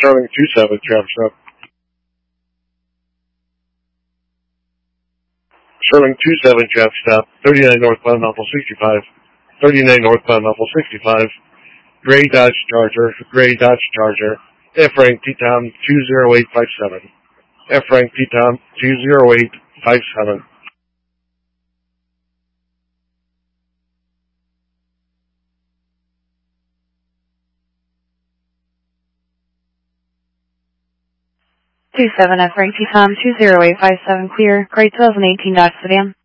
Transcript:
Sterling 27, traffic stop. Sterling 27, traffic stop. 39 northbound, Level 65. 39 northbound, Level 65. Gray Dodge Charger, F-Rank T-Tom 20857. F-Rank T-Tom 20857. F-Rank T-Tom 20857, clear, gray 2018 Dodge sedan.